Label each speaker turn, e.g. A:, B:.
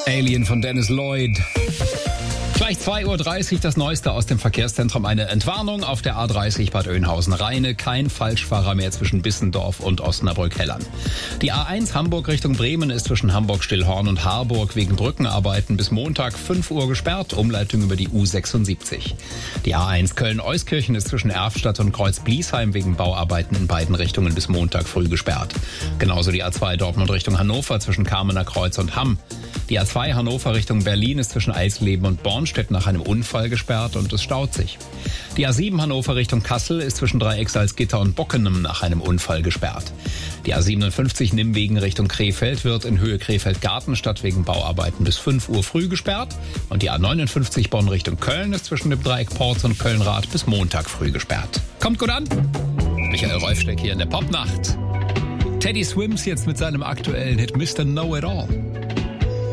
A: Alien von Dennis Lloyd. Gleich 2.30 Uhr das Neueste aus dem Verkehrszentrum. Eine Entwarnung auf der A30 Bad Oeynhausen-Rheine. Kein Falschfahrer mehr zwischen Bissendorf und Osnabrück-Hellern. Die A1 Hamburg Richtung Bremen ist zwischen Hamburg-Stillhorn und Harburg wegen Brückenarbeiten bis Montag 5 Uhr gesperrt. Umleitung über die U76. Die A1 Köln-Euskirchen ist zwischen Erfstadt und Kreuz-Bliesheim wegen Bauarbeiten in beiden Richtungen bis Montag früh gesperrt. Genauso die A2 Dortmund Richtung Hannover zwischen Kamener Kreuz und Hamm. Die A2 Hannover Richtung Berlin ist zwischen Eisleben und Bornstedt nach einem Unfall gesperrt und es staut sich. Die A7 Hannover Richtung Kassel ist zwischen Dreiecksalzgitter und Bockenem nach einem Unfall gesperrt. Die A57 Nimwegen Richtung Krefeld wird in Höhe Krefeld-Gartenstadt wegen Bauarbeiten bis 5 Uhr früh gesperrt. Und die A59 Bonn Richtung Köln ist zwischen dem Dreieck Porz und Köln-Rad bis Montag früh gesperrt. Kommt gut an! Michael Reufsteck hier in der Popnacht. Teddy Swims jetzt mit seinem aktuellen Hit Mr. Know-It-All.